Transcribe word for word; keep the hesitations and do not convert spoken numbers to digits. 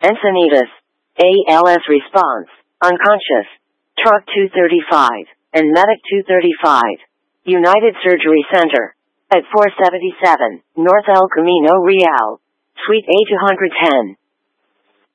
Encinitas, A L S response, unconscious. Truck two thirty-five, and Medic two thirty-five. United Surgery Center. At four seventy-seven, North El Camino Real. Suite A two ten.